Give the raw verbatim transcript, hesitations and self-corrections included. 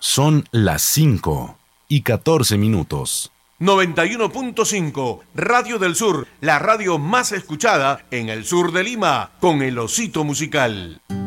Son las cinco y catorce minutos. noventa y uno punto cinco, Radio del Sur, la radio más escuchada en el sur de Lima, con el Osito Musical.